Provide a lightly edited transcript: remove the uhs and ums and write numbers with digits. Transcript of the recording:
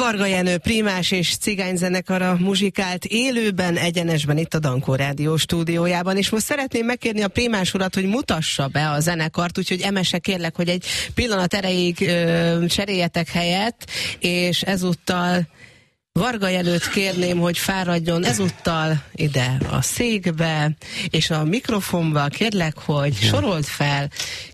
Varga Jenő Prímás és cigányzenekara muzsikált élőben, egyenesben itt a Dankó Rádió stúdiójában, és most szeretném megkérni a Prímás urat, hogy mutassa be a zenekart, úgyhogy Emese, kérlek, hogy egy pillanat erejéig cseréljetek helyet, és ezúttal Varga Jenőt kérném, hogy fáradjon ezúttal ide a székbe, és a mikrofonba kérlek, hogy sorold fel